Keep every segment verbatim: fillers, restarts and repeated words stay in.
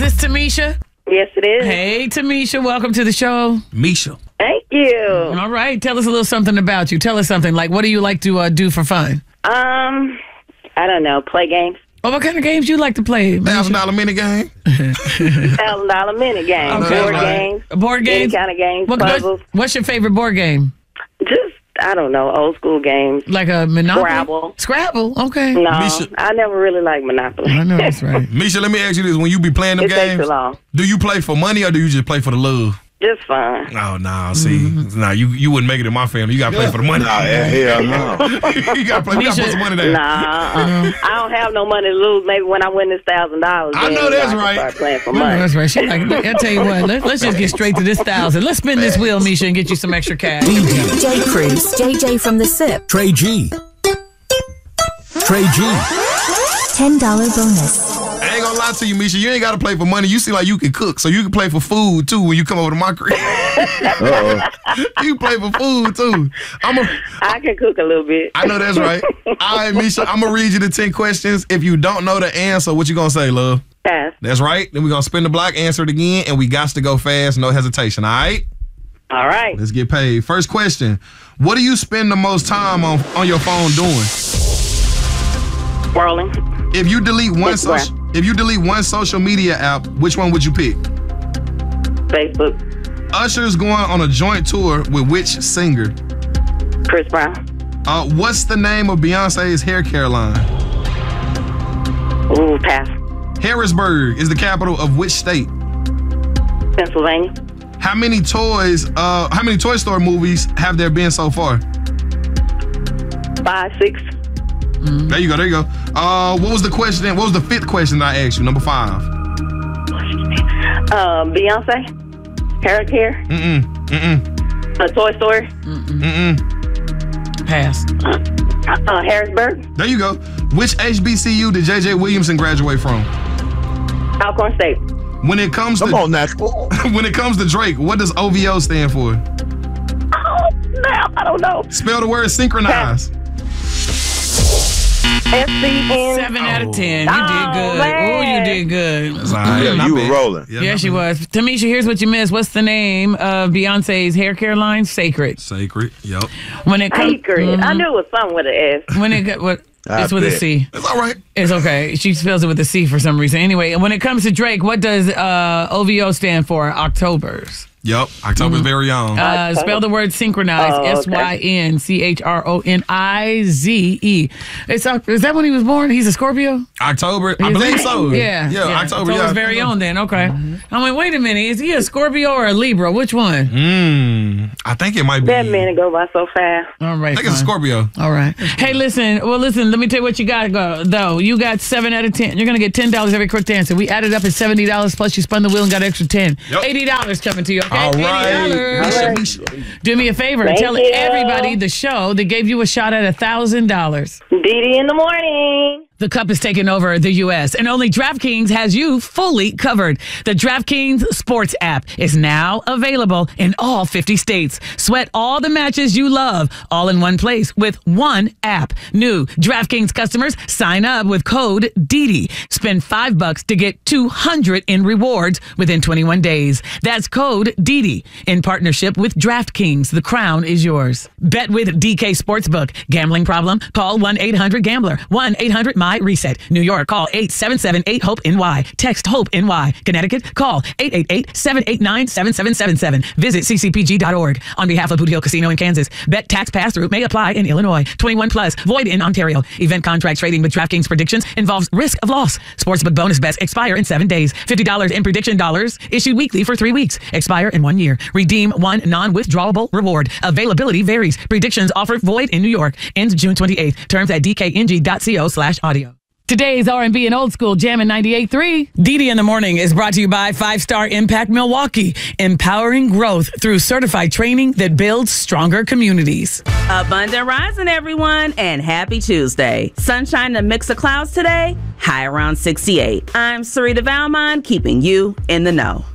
this Tamisha? Yes, it is. Hey, Tamisha, welcome to the show. Misha. Thank you. All right, tell us a little something about you. Tell us something, like what do you like to uh, do for fun? Um, I don't know, play games. Oh, what kind of games you like to play? Thousand dollar minute game. Thousand dollar minute games. Okay. Board Right. games. Board games? Any kind of games, What- puzzles. what's, what's your favorite board game? Just, I don't know, old school games. Like a Monopoly? Scrabble. Scrabble, okay. No, Misha- I never really liked Monopoly. I know that's right. Misha, let me ask you this. When you be playing them It takes games, too long. do you play for money or do you just play for the love? Just fun. Oh, no. See, nah, you you wouldn't make it in my family. You got to play for the money. Nah, hell no. you got to play. We got to put some money there. Nah, uh-uh. I don't have no money to lose. Maybe when I win this thousand dollars, I then know that's I can right. Start playing for I know money. that's right. She like, I tell you what, let, let's just get straight to this thousand. Let's spin this wheel, Misha, and get you some extra cash. D J Cruz, J J from the Sip, Trey G. Trey G. ten dollar bonus. I ain't gonna lie to you, Misha. You ain't got to play for money. You seem like you can cook, so you can play for food too when you come over to my crib. Uh-oh. You play for food too. I'm a. I can cook a little bit. I know that's right. All right, Misha. I'm gonna read you the ten questions. If you don't know the answer, what you gonna say, love? Pass. That's right. Then we're gonna spin the block, answer it again, and we got to go fast, no hesitation. All right. All right. Let's get paid. First question: what do you spend the most time on on your phone doing? Scrolling. If you delete one Instagram. social, if you delete one social media app, which one would you pick? Facebook. Usher's going on a joint tour with which singer? Chris Brown. Uh, what's the name of Beyonce's hair care line? Ooh, pass. Harrisburg is the capital of which state? Pennsylvania. How many toys? Uh, how many Toy Story movies have there been so far? Five, six. There you go. There you go. Uh, what was the question? What was the fifth question that I asked you? Number five. Um, Beyonce. Hair care. Mm mm mm A Toy Story. mm mm. Pass. Uh, Harrisburg. There you go. Which H B C U did J J Williamson graduate from? Alcorn State. When it comes to Come on now. when it comes to Drake, what does O V O stand for? Oh, no, I don't know. Spell the word synchronize. S C N. Seven out of ten. You Oh, did good. man. Oh, you did good. That's all right. Yeah, Not you were bad. rolling. Yeah, Yeah, not she bad. was. Tamisha, here's what you missed. What's the name of Beyonce's hair care line? Sacred. Sacred. Yep. When it comes, Sacred. I knew it was something with an S. when it got what? I It's with a bet. C. That's all right. It's okay. She spells it with a C for some reason. Anyway, when it comes to Drake, what does uh, O V O stand for? Octobers. Yep. October's very young. Uh, spell the word synchronize. Oh, okay. S Y N C H R O N I Z E. It's Oc- Is that when he was born? He's a Scorpio? October. I Is believe it? so. Yeah. Yeah. October. October's Yeah. very own then. Okay. I'm like, wait a minute. Is he a Scorpio or a Libra? Which one? Mm, I think it might be. That minute go by so fast. All right. I think it's a fine. Scorpio. All right. Hey, listen. Well, listen. Let me tell you what you got, go, though. You got seven out of ten. You're going to get ten dollars every quick answer. We added up at seventy dollars, plus you spun the wheel and got extra ten. Yep. eighty dollars coming to you, okay? All right. eighty dollars. Misha, Misha. Do me a favor. Thank Tell you. everybody the show that gave you a shot at one thousand dollars. Dee Dee in the morning. The cup is taking over the U S, and only DraftKings has you fully covered. The DraftKings Sports app is now available in all fifty states. Sweat all the matches you love, all in one place with one app. New DraftKings customers sign up with code D D. Spend five bucks to get two hundred in rewards within twenty-one days. That's code D D in partnership with DraftKings. The crown is yours. Bet with D K Sportsbook. Gambling problem? Call one eight hundred gambler. one eight hundred my reset. New York, call eight seven seven eight hope N Y. Text HOPE N Y. Connecticut, call eight eight eight seven eight nine seven seven seven seven. Visit c c p g dot org. On behalf of Boot Hill Casino in Kansas, bet tax pass-through may apply in Illinois. twenty-one plus, void in Ontario. Event contract trading with DraftKings predictions involves risk of loss. Sportsbook bonus bets expire in seven days. fifty dollars in prediction dollars issued weekly for three weeks. Expire in one year. Redeem one non-withdrawable reward. Availability varies. Predictions offered void in New York. Ends June twenty-eighth. Terms at d k n g dot co slash audio. Today's R and B and old school jamming ninety-eight point three. D D in the Morning is brought to you by Five Star Impact Milwaukee, empowering growth through certified training that builds stronger communities. Abundant rising, everyone, and happy Tuesday. Sunshine and a mix of clouds today, high around sixty-eight. I'm Sarita Valmont, keeping you in the know.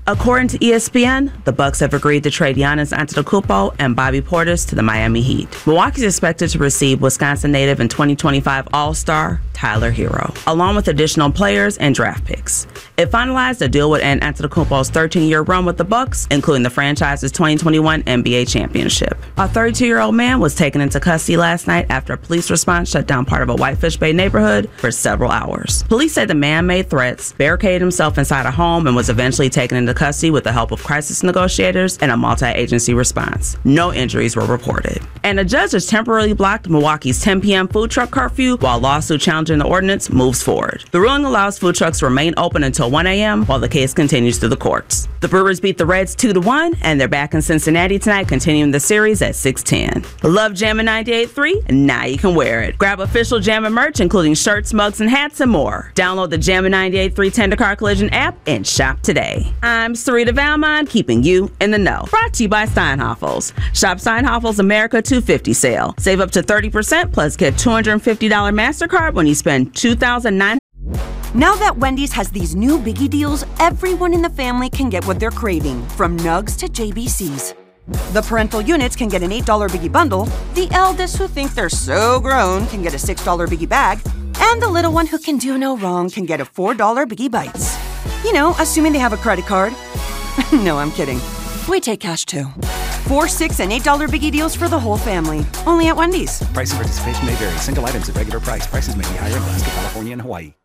According to E S P N, the Bucks have agreed to trade Giannis Antetokounmpo and Bobby Portis to the Miami Heat. Milwaukee's expected to receive Wisconsin native and twenty twenty-five All-Star Tyler Hero, along with additional players and draft picks. If finalized, the deal would end Antetokounmpo's thirteen-year run with the Bucks, including the franchise's twenty twenty-one N B A championship. A thirty-two-year-old man was taken into custody last night after a police response shut down part of a Whitefish Bay neighborhood for several hours. Police said the man made threats, barricaded himself inside a home, and was eventually taken into custody with the help of crisis negotiators and a multi-agency response. No injuries were reported. And a judge has temporarily blocked Milwaukee's ten p.m. food truck curfew while lawsuit challenging the ordinance moves forward. The ruling allows food trucks to remain open until one a.m. while the case continues through the courts. The Brewers beat the Reds two to one, and they're back in Cincinnati tonight, continuing the series at six ten. Love Jammin' ninety-eight point three? Now you can wear it. Grab official Jammin' merch, including shirts, mugs, and hats, and more. Download the Jammin' ninety-eight point three Tender Car Collision app and shop today. I'm Sarita Valmont, keeping you in the know. Brought to you by Steinhafels. Shop Steinhafels America two fifty sale. Save up to thirty percent plus get two hundred fifty dollars MasterCard when you spend two thousand nine hundred dollars. Now that Wendy's has these new biggie deals, everyone in the family can get what they're craving, from nugs to J B Cs. The parental units can get an eight dollar biggie bundle, the eldest who think they're so grown can get a six dollar biggie bag, and the little one who can do no wrong can get a four dollar biggie bites. You know, assuming they have a credit card. No, I'm kidding. We take cash too. Four, six, and eight dollar biggie deals for the whole family. Only at Wendy's. Price and participation may vary. Single items at regular price. Prices may be higher in Alaska, California, and Hawaii.